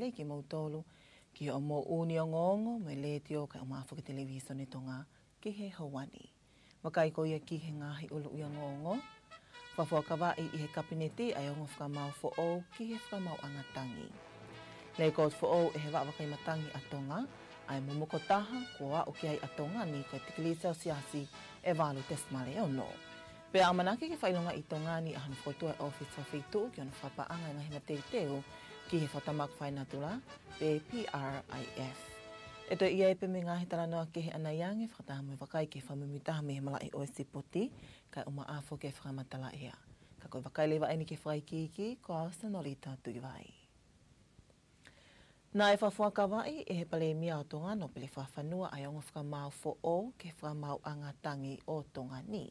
le ki mau tolu ki o mo uni o ngongo me le tio ka o mafu ki televiso ni tonga ki he hawani. Makai ko ia ki he ngahi ulu ia ngongo. Whafua kawai i he kapineti ai ongo whakamau fo o ki he whakamau angatangi. Nei ko fo o e he wakai matangi atonga ai momoko taha kua o ki ai atonga ni ko tikilisa o siasi e walu tesmale ono. Pe amanaki ki whailonga i tonga ni ahanu whotua office of fitu ki ono whapaanga ngahi mateiteo ki he whatamak whainatula pe PRIF. E toi ia e pe me ngahi taranoa ki he anaiange whakatahamu wakai ki whamumitaha me he malai o e sipoti kai uma afo ke whakamatala ea. Ka koe wakai lewa aini ke whaikiki ko ausa nolita tuiwai. Nā e whafua kawai e he pale mia o tonga no pele whawhanua ai ongo whakamau fo o ke whakamau angatangi o tonga ni.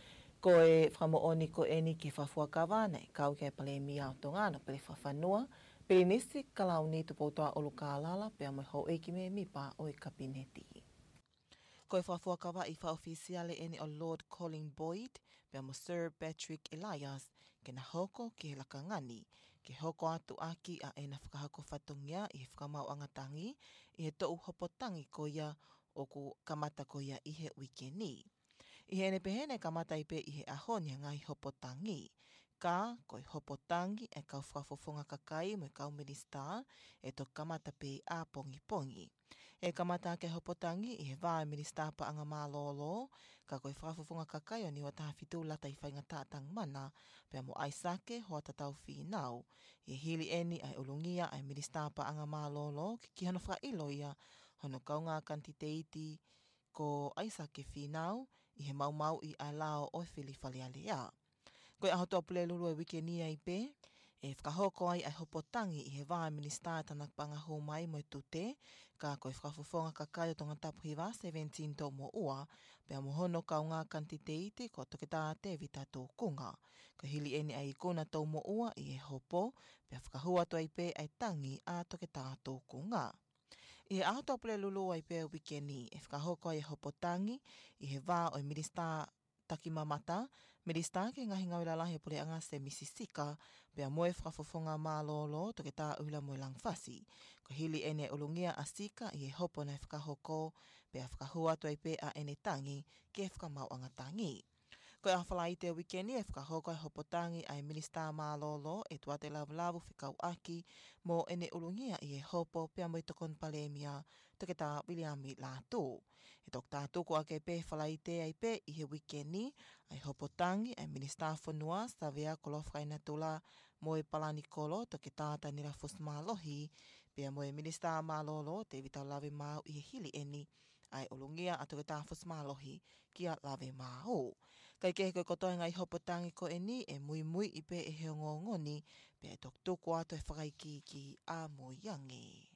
Ko e whamaoni ko eni ke whafua kawa nei kau ke pale mia o tonga no pele whawhanua pele nisi kalau ni tupotoa olu ka alala pe amoi hau eiki me mipa o e kapineti. Ko e whafua kawa i whaofisiale eni o Lord Colin Boyd pe amo Sir Patrick Elias ke na hoko ki he lakangani ke hoko atu aki a e na whakahako whatongia i he whakamau angatangi i he tou hopotangi ko ia o ku kamata ko ia i he wikeni. I he ene pehene kamata i pe i he ahonia ngai hopotangi. Ka koi hopotangi e kau whafofonga kakai mo kau minista e to kamata pe a pongi pongi. E kamata ke hopotangi i he vāe minista pa anga mālolo, ka koi whafofonga kakai o ni o taha fitu lata i whainga tātang mana, pe mo aisake hoa tatau whinau. I hili eni ai ulungia ai minista pa anga mālolo ki hana whailo ia hono kaunga kantiteiti ko aisake whinau i he mau i ai lao o whili whalialea. Koe ahotoa pule lulu e wikenia i pe, e whakahoko ai hopotangi i he vāe minista tanak panga ho mai mo tute, ka koe whakafofonga kakai o tonga tapuhiwa 17 tau mo ua, pe amo hono kau ngā kantiteiti ko toke tāte vita tō kunga. Ko hili eni ai ikona tau mo ua i he hopo, pe whakahua toa i pe ai tangi a toke tā tō kunga. I he ahotoa pule lulu ai pe wikeni, e whakahoko ai hopotangi i he vā o minista taki mamata, minista ke ngahi ngawila lahi pule anga se Mississika, pea moe whafofonga mālolo toke tā uhila moe langfasi. Ko hili ene ulungia asika i he hopo na whakahoko, pea whakahua toi pe a ene tangi ke whakamau angatangi. Ko e awhala i te wikeni e whakahoko ai hopotangi ai minista mālolo e tuate lavu whikau aki mo ene ulungia i e hopo pea mo i tokon palemia toke tā Williami Lātū. E tok tātū ko ake pe whala i te ai pe i he wikeni ai hopotangi ai minista whanua Savea Kolofkaina tula mo e palani kolo toke tāta nira fusmalohi pea mo e minista mālolo te vitau lawe mau i he hili eni ai olungia atoke tā fusmalohi ki a lawe mau. Kai ke koe kotoa ngai hopotangi ko eni e mui i pe e heongo ngoni pe e tok tuku ato e whakaiki ki a moiangi.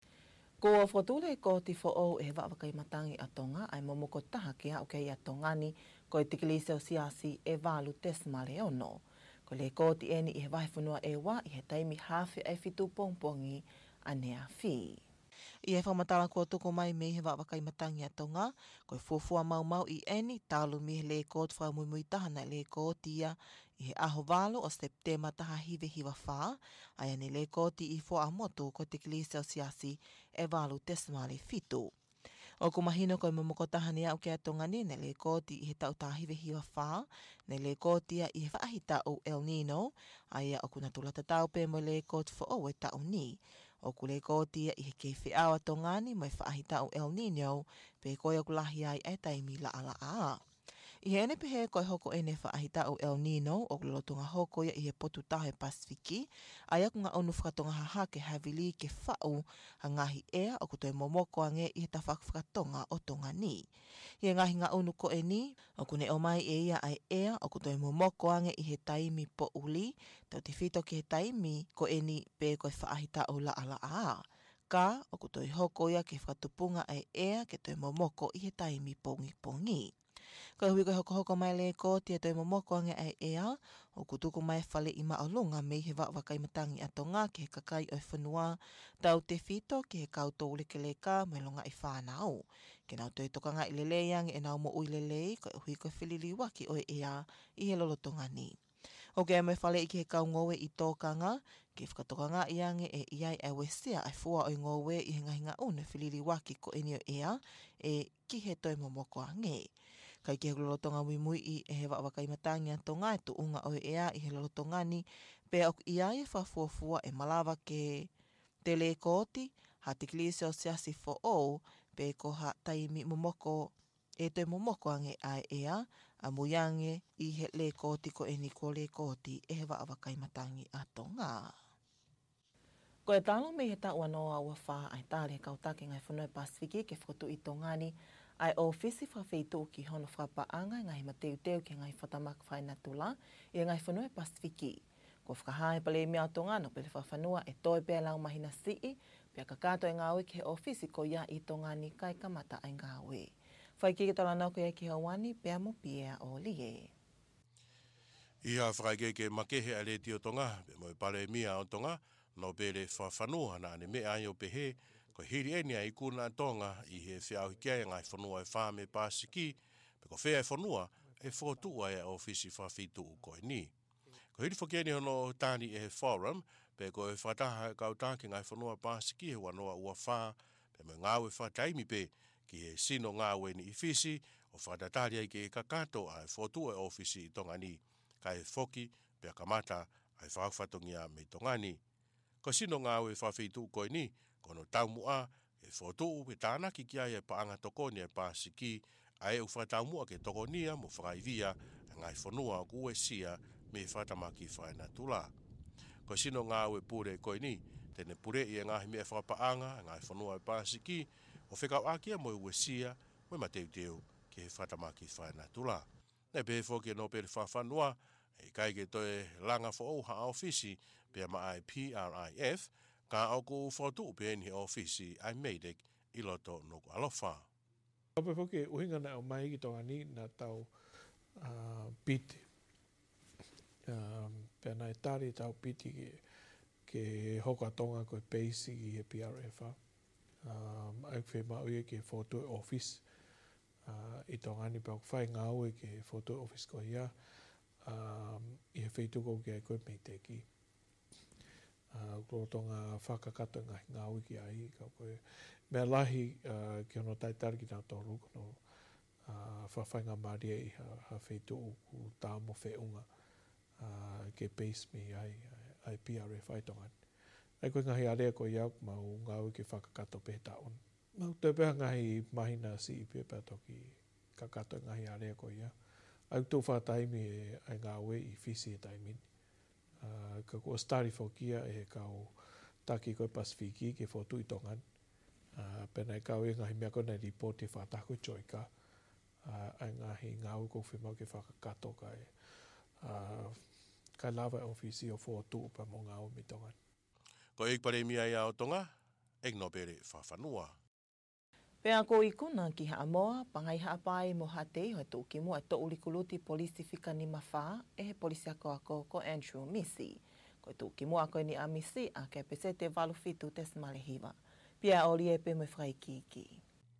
Ko a whatule ko ti who e wawakai matangi a tonga ai momoko taha ki a okay a tongani ko e tikilise o siasi e walu tesmale ono. Ko le ko ti eni i he waifunua e wa i he taimi hawhi ai fitu pongpongi a nea whi. I he whamatala kua tuko mai me he wawakai matangi a tonga, ko e fuafua mau i eni tālu mi he le kōt whamumui tahana le kōtia i he aho walo o Septemba taha hiwe hiwa wha, ai ane le kōti i fua amotu ko te kilise o siasi e walu tesmale fitu. O ku mahino koe momoko tahani au ke atongani ne le kōti i he tau tā hiwe hiwa wha, ne le kōtia i he whaahita o El Nino, aia o kuna tulata tau pe mo le kōti fo o e tau ni. O ku le kōtia i he kei whiau atongani mo e whaahita o El Nino, pe koe o kulahi ai e taimi la ala a. I he ene pehe koe hoko ene whaahita o El Nino o kulotonga hoko ia i he potu tahe Pasifiki, aia ku ngā onu whakatonga haha ke havili ke whau ha ngahi ea o kutoe momoko ange i he tawhakatonga o tonga ni. I he ngahi ngā onu ko eni, o kune o mai e ia ai ea o kutoe momoko ange i he taimi po uli, tau te whito ki he taimi ko eni pe koe whaahita o la ala a. Ka o kutoe hoko ia ke whatupunga ai ea ke toe momoko i he taimi pongi. Ko hui koe hoko mai le ko tia toi momoko ange ai ea, o kutuku mai whale i maolunga me he wakai matangi a tonga ki he kakai o whanua, tau te whito ki he kautou lekeleka me longa i whanau. Ke nau toi tokanga i leleang e nau mo ui lelei, ko hui koe whilili waki o ea i he lolotonga ni. O ke me whale i ki he kaungoe i tōkanga, Ke whakatokanga iange e iai e wesia ai fua o ngō we I hinga une whiliri waki ko enio ea e ki he toi momoko a nge. Kai ke lolotonga mui I e he wakai matangi a tonga e tu unga o ea I he lolotongani pe ok iai e whafuafua e malawa ke tele koti ha tiklise o siasi fo o pe ko ha taimi momoko e toi momoko ange ai ea a muiange I he le koti ko eni ko le koti e he wakai matangi a tonga. Ko e talo me he taua noa ua wha ai tāre kautake ngai whanau Pasifiki ke whakatu I tongani ai o fisi whawhitu ki hono whapaanga ngai mateu teu ke ngai whatamak whaina tula I ngai whanau Pasifiki. Ko whakahae pale mea tongano pele whawhanua e toi pēr lau mahina sii pia kakato e ngāwe ke he ofisi ko ia I tongani kai kamata ai ngāwe. Whai ki tala nau ke ki hawani pēr mo pia o lie. Ia whakaike ke makehe a le tio tonga, pe mo pale mia o tonga, no pele whawhanua na ane mea ai o pehe, ko hiri eni a ikuna tonga I he whiau hikia ngai whanua e whame Pasifiki, pe ko whea e whanua e whotua e ofisi whawhitu u koe ni. Ko hiri whakeni hono tāni e he forum, pe ko e whataha e kautake ngai whanua Pasifiki he wanoa ua wha, pe mo ngāwe whataimi pe, ki he sino ngāwe ni I fisi, o whatatari ai ke kakato a e whotua e ofisi I tonga ni. Kai foki pe kamata ai whawhatongia me tongani. Ko sino ngāwe whawhitu koe ni, kono taumua e whotu pe tāna ki kia e paanga tokoni e Pasifiki, ai u whataumua ke tokonia mo whakaivia ngai whanua ku e sia me whatamaki whaina tula. Ko sino ngāwe pure koe ni, tene pure I ngahi mea whapaanga ngai whanua e Pasifiki, o whekau akia mo e sia, mo mateu teu ke whatamaki whaina tula. Nei pe foki no pe whawhanua, e kai ke toe langa fo o ha ofisi pe ma ai PRIF ka o ko fotu pe ni ofisi ai meidek I loto no alofa. Ope foke uhinga na o mai ki tonga ni na tau piti. Pe na e tari tau piti ke hoka tonga koe peisi ki he PRF. Ai whi maui ke fotu office. I tonga ni pau whai ngāue ke fotu office ko ia. I he wheituko ki ai koe mei teki. Klo tonga whakakato ngā wiki ai, ka koe mea lahi ki ono taitari ki tau toru, kono whawhainga maria I ha wheitu ku tā mo wheunga ke base me ai PRF ai tonga. Ai koe ngahi area ko iau mau ngā wiki whakakato pe taon. Mau te peha ngahi mahina si I pepa toki kakato ngahi area ko iau. Ai tō whataimi ai ngā we I fisi e taimini. Ka kua stari whokia e kau taki koe Pasifiki ke whotu I tongan. Pena e kau e ngahi mea kona report e whatako choika. Ai ngahi ngā we ko whimau ke whakakato kai. Kai lava ofisi o whotu pa mo ngā we mi tongan. Ko ek pare mia ia o tonga, ek no pere whawhanua. Pea ko I kuna ki Haamoa, pangai haapai mo hate hoi tō ki mua tō ulikuluti polisi whika ni mawha e he polisi ako ko Andrew Misi. Ko tō ki mua koe ni a Misi a ke pese te walufitu te smalehiwa. Pia ori e pe me whaikiki.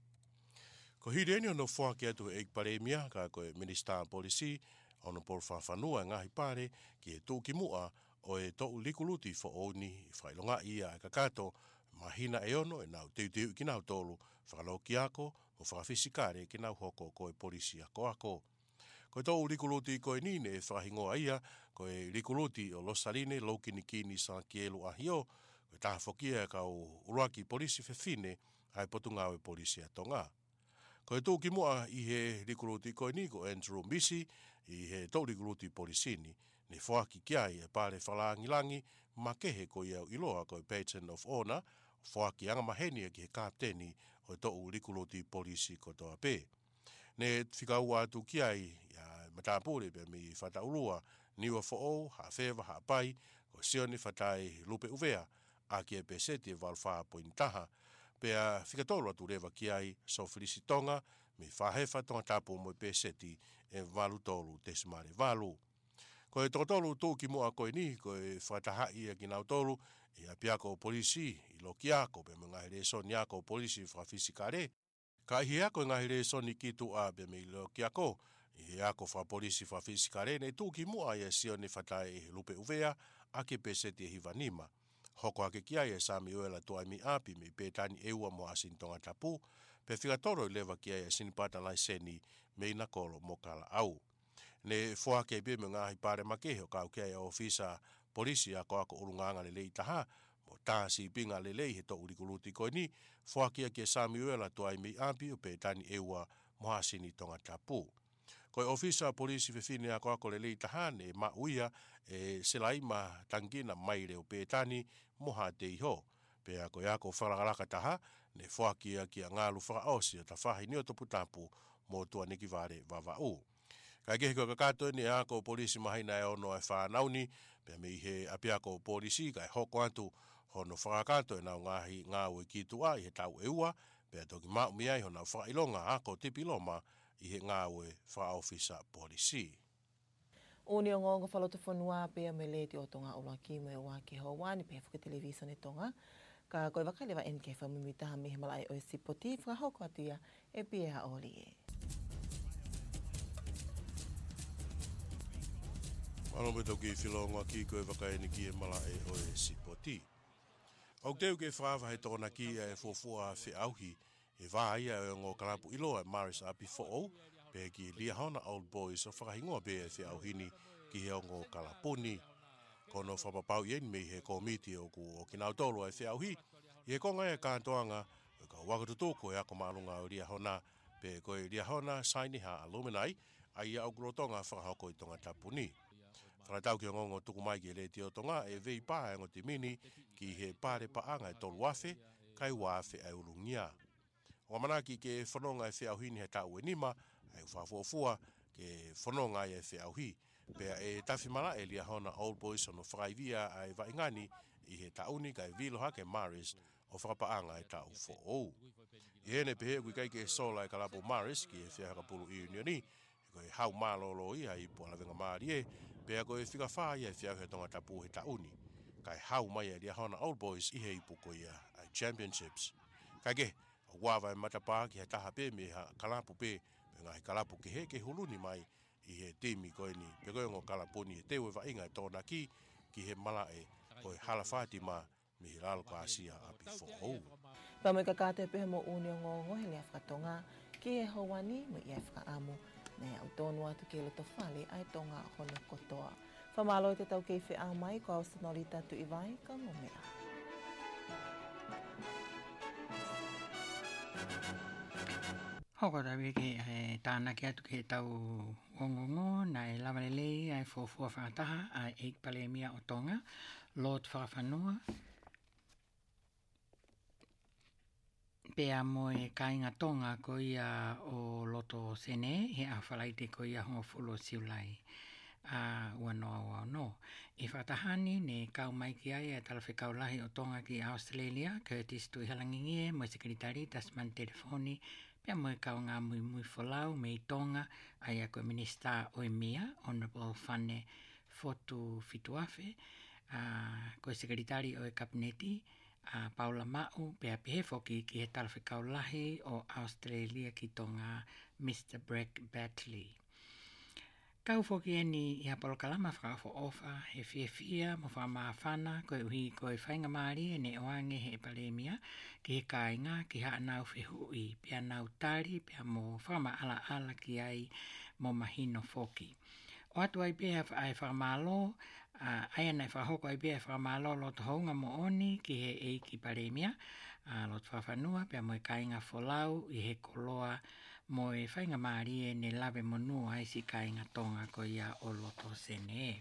Ko hireni ono whake atu ek pare mia ka koe Minister Polisi ono por whawhanua ngahi pare ki e tō ki mua o e tō ulikuluti fo oni whailonga ia e kakato mahina e ono e nau teu ki nau tolu whakaloki ako o whakafisikare ki nau hoko koe polisi ako. Koe tau rikuluti koe nine e whahingoa ia, koe rikuluti o Losarine, Laukinikini, San Kielu Ahio, koe taha whokia e kau uruaki polisi whewhine ai potunga o polisi a tonga. Koe tau ki mua I he rikuluti koe ni ko Andrew Misi, I he tau rikuluti polisini, ne whaaki kiai e pare whalangilangi, makehe ko iau iloa koe Patron of Honor, whaaki anga mahenia ki he kapteni o tau rikuluti polisi ko toa pē. Ne whikaua atu ki ai, matapure pe mi whataurua, niwa whao, ha whewa, ha pai, ko sione whatai lupe uvea, a ki e peseti e walwha pointaha, pea whikatolo atu rewa ki ai, so Felicitonga, mi whahewa tonga tapu mo peseti e walu tolu tesimare walu. Ko e tokotolu tō ki mua koe ni, ko e whatahai e ki nau tolu, e a piako polisi, I lo ki ako, pe me ngahere soni ako polisi whafisikare. Ka ihi ako e ngahere soni ki tu a pe me lo ki ako, I ako wha polisi wha fisikare nei tūki mua ia sio ni whatai e lupe uvea ake peseti e hivanima. Hoko ake kia ia sami uela tua mi api mi petani eua mo asin tonga tapu, pe whigatoro i lewa kia ia sinipata lai seni me ina kolo mo kala au. Ne fua ke be me ngahi pare make ho kau kia ia ofisa polisi ako urunganga le lei taha, mo tā si pinga le lei he to urikuluti koe ni, fua kia kia sami uela tua mi api o petani eua mo asini tonga tapu. Koe ofisa polisi fefine ako le lei tahane ma uia e selaima tangina mai reo petani moha te iho. Pe ako wharagaraka taha ne whakia ki a ngālu whakaosi ta whahi ni o topu tapu mo tua niki vare vavau. Kai kehi koe kakato ni ako polisi mahina e ono e whanauni pe me he api ako polisi kai hoko atu hono whakakato e nau ngahi ngāu e kitua i he tau eua pe toki mau miai hona whakailonga ako tipiloma i he ngāwe whaofisa polisi. Uni o ngongo whaloto whanua pia me leti o tonga ola ki me o wake ho wani pia whuka televisa ni tonga. Ka koe wakalewa NK whamimitaha mihi malai o sipoti whakahoko atu ia e pia oli e. Mano me toki whilonga ki koe wakaeni ki e malai o sipoti. Au teu ke whaawa he tōna ki e fofua whi auhi e wā ia e ngō kalapu ilo e Maris api fo'o, pe ki lia hona Old Boys o whakahingoa pe e whiau hini ki he o ngō kalapuni. Kono whapapau ien me he komiti o ku o kinau tolo e whiau hi, i he konga e kātoanga, e ka wakatutoko e ako maalunga o lia hona, pe koe lia hona saini ha aluminai, a ia o kurotonga whakahoko i tonga tapuni. Whakatau ki o ngongo tuku mai ki e le tio tonga e vei pā e ngoti mini ki he pāre paanga e tolu wafe, kai wafe e urungia. O manaki ke whanonga e whiauhini he tau e nima, e whafuafua ke whanonga e whiauhi. Pea e tawhimala e lia hona Old Boys ono whakaivia ai waingani i he tauni kai viloha ke Maris o whakapaanga e tau fo'ou. I hene pehe kui kai ke sola e kalapo Maris ki e whiahakapulu i unioni, e koe hau mālolo ia i pualavenga maari e, pea koe whikawha ia e whiauhe tonga tapu he tauni. Kai hau mai e lia hona Old Boys i he ipuko ia ai championships. Kai ke, wawa e matapā ki he taha pē me ha kalapu pē, me ngahi kalapu ke he ke huluni mai i he timi koe ni, pe koe ngō kalapuni e tewe wa inga e tōna ki he mala e koe hala Fatima me he lalo ka asia api fo'ou. Pamoi ka kāte pehe mo uni o ngongo he lea whakatonga ki he hawani mo i e whakaamu, nei au tōnu atu ke loto whale ai tonga hono kotoa. Whamalo i te tau kei whi au mai, ko au sanori tatu i vai, ka ngomea. Hoko tawi ke tāna ki atu ke tau ongongo na e lawalelei ai fōfua whakataha a eik palemia o tonga, Lord Whakawhanua. Pea mo e kainga tonga ko ia o loto sene, he a whalaite ko ia hongo fulo siulai. Wanoa no. I whatahani ne kau mai ki ai e talawhi kaulahi o tonga ki Australia, Curtis Tui Halangingie, mo sekretari Tasman Telefoni, pia mo e kau ngā mui wholau me i tonga ai a koe minista o EMEA, Honourable Fane Fotu Fituafe, koe sekretari o e kabineti, Paula Mau, pia pehe foki ki he talawhi kaulahi o Australia ki tonga Mr. Breck Batley. Kau foki eni i hapolo kalama whakafo ofa, he fia mo whamawhana, koe uhi koe whainga maari e ne oange he palemia, ki he kāinga, ki ha anau whihui, pia nau tari, pia mo whama ala ki ai mo mahino foki. O atu ai pia ai whamalo, ai anai whahoko ai pia whamalo lo to hounga mo oni ki he eiki palemia, lo to whawhanua, pia mo e kāinga wholau i he koloa, mo e whainga maari e ne lawe monua ai si kainga tonga ko ia o loto sene.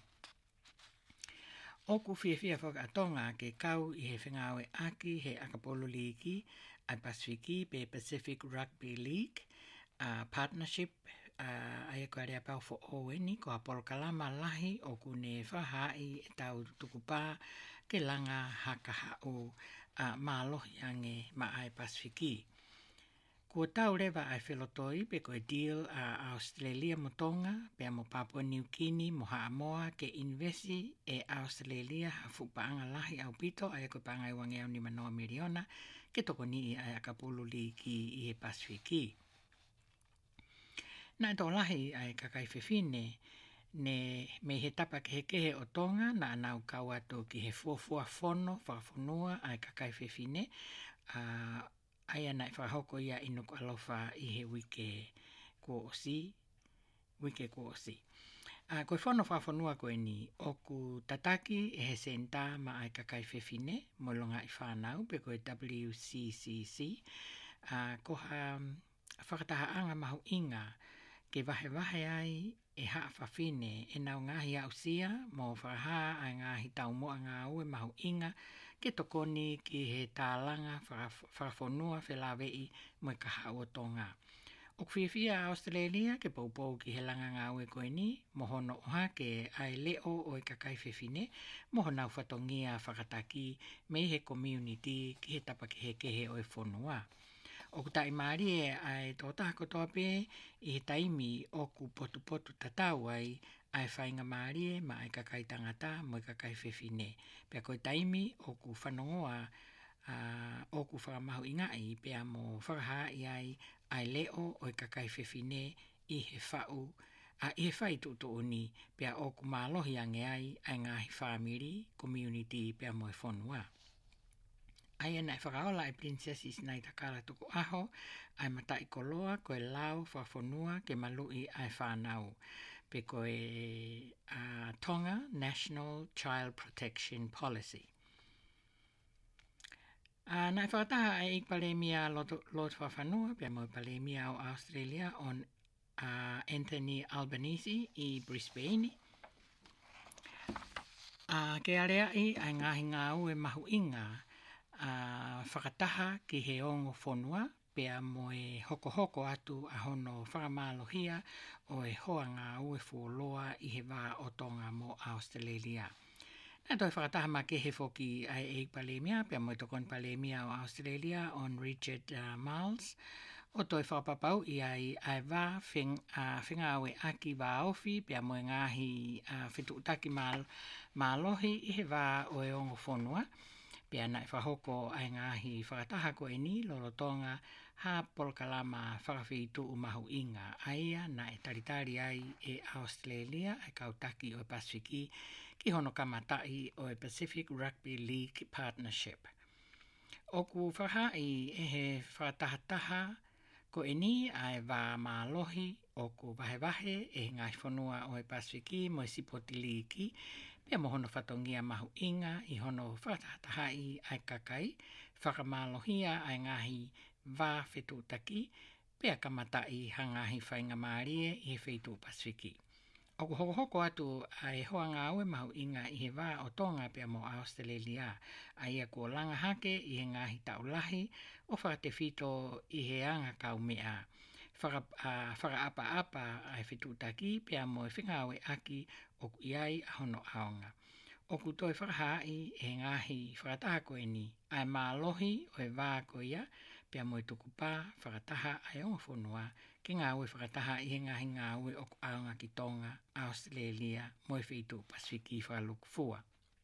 Oku whiawhia whaka tonga ke kau i he whingawe aki he Akapolo League, ai Pasifiki pe Pacific Rugby League, partnership ai ko area pau fo oeni ko Apolo Kalama lahi o kune whahai e tau tukupa ke langa haka o mālohi ange ma ai Pasifiki. Kua tau rewa ai whelotoi pe koe deal a Australia mo tonga, pe mo Papua New Guinea mo Haamoa ke investi e Australia ha fupaanga lahi au pito ai koe pangai wange au ni manoa miliona ke toko ni ai Akapulu League i he Pasifiki. Nā tō lahi ai kakai whiwhine, ne me he tapa ke he o tonga, nā nau kau atu ki he fuafua whono, whawhonua ai kakai whiwhine, ai anai whahoko ia inuku alofa i he wike ko osi. Koe whono whawhonua koe ni, oku tataki e he senta ma ai kakai whiwhine, molonga i whanau, pe koe WCCC, koha whakataha anga mahu inga, ke wahe ai e haa whawhine, e nau ngahi au sia, mō whaha ai ngahi tau moa ngā ue mahu inga, ke tokoni ki he tālanga whawhonua whelawei mo i ka hau o tonga. O whiwhia Australia ke poupou ki he langa ngā ue koe ni, mohono oha ke ai leo o i kakai whiwhine, mohonau whatongia whakataki me he community ki he tapa ki he o i whonua. O ku tai maari e ai tō tāko toa pē i he taimi o ku potu tatau ai whainga maari e ma ai kakai tangata mo i kakai whiwhine. Pea koe taimi o ku whanongoa o ku whakamahu ingai pea mo whakaha i ai leo o i kakai whiwhine i he whau i he whai tutuuni pea o ku mālohi ange ai ngahi whamiri, community pea mo i whonua. Ai anai whakaola e Princesses nei takara tuku aho, ai mata i koloa koe lau whawhonua ke malui ai whanau. Pe koe Tonga National Child Protection Policy. Nai whakataha ai ik palemia Lord Whawhanua, pia mo palemia o Australia on Anthony Albanese i Brisbane. Ke area ai ngahi ngā ue mahu inga, whakataha ki he ongo whonua, pea mo e hoko atu a hono whakamálohia o e hoa ngā ue wholoa i he wā o tonga mo Australia. Nā toi whakataha ma ke he whoki ai e palemia, pea mo e tokon palemia o Australia on Richard Marles, o toi whapapau i ai wā whinga aue aki wā ofi, pea mo e ngahi whituutaki mālohi i he wā o e ongo whonua, pea nai whahoko ai ngahi whakataha ko e ni lorotonga ha polkalama whakawhitu umahu inga aia na e taritari ai e Australia ai kautaki o e Pasifiki ki hono kamatai o e Pacific Rugby League Partnership. Oku whahai e he whakatahataha ko e ni ai wā mālohi oku wahe e ngai whanua o e Pasifiki mo e Sipoti League pea mo hono whatongia mahu inga i hono whakatahai ai kakai, whakamálohia ai ngahi wā whetutaki, pea kamatai hangahi whainga mārie i he whetu Pasifiki. Oku hoko atu ai hoa ngā ue mahu inga i he wā o tonga pea mo Australia, ai a kua langa hake i he ngahi taulahi o whakate whito i he anga kau mea. Whakaapa ai whetutaki pea mo e whingawe aki o ku iai hono aonga. O ku toi whakahai e ngahi whakataha koe ni, ai mālohi o e wā koe ia, pea mo e tukupā whakataha ai onga whonua, ke ngā ue whakataha i he ngahi ngā ue o ku aonga ki Tonga, Australia, mo e whitu Pasifiki whakaluku fua.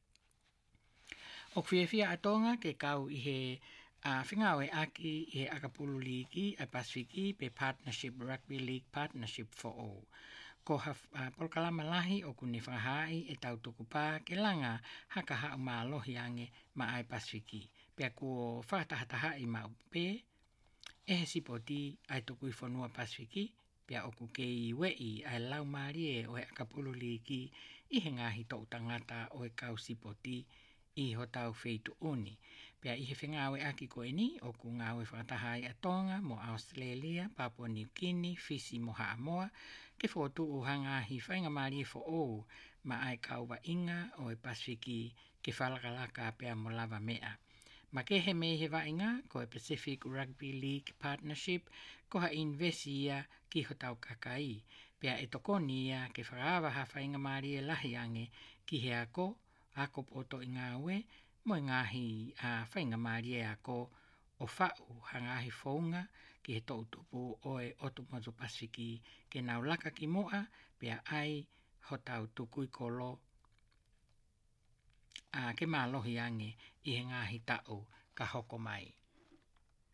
O whiawhia a Tonga ke kau i he whingawe aki i he Akapulu League a Pasifiki pe Partnership Rugby League Partnership for All. Ko polkalama lahi o kune whahai e tau tukupā ke langa haka hau mālohi ange ma ai Pasifiki. Pea ko whakatahataha i ma upe, e he sipoti ai tuku i whanua Pasifiki, pea o ku kei wei ai lau marie o e Akapulu League i he ngahi tau tangata o e kau sipoti i ho tau wheitu uni. Pea i he whingawe aki koe ni o ku ngāwe whakatahai a Tonga mo Australia, Papua New Guinea, Fiji mo Haamoa, ke whotu o hangahi whainga marie fo o ma ai kauwa inga o e Pasifiki ke whalakalaka pea mo lava mea. Ma ke he mei he wainga ko e Pacific Rugby League Partnership ko ha invesi ia ki ho tau kakai. Pea e tokoni ia ke whakaawa ha whainga marie lahi ange ki he ako poto i ngā ue, mo i ngahi whainga marie ako o whau hangahi whaunga ki he tautupu o e Otumotu Pasifiki ke nau laka ki moa, pea ai ho tau tukui kolo ke mālohi ange i he ngahi tau ka hoko mai.